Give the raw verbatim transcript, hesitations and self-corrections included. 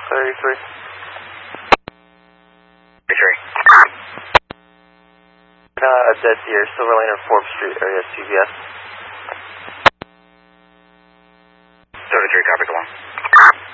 thirty-three. thirty-three. Uh, dead deer, Silver Lane or Forbes Street area, C V S. thirty-three, copy, come on.